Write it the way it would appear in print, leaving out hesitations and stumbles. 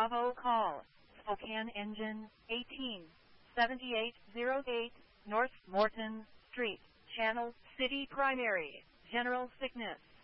Bravo call. Spokane Engine 187808 North Morton Street, Channel City Primary, General Sickness.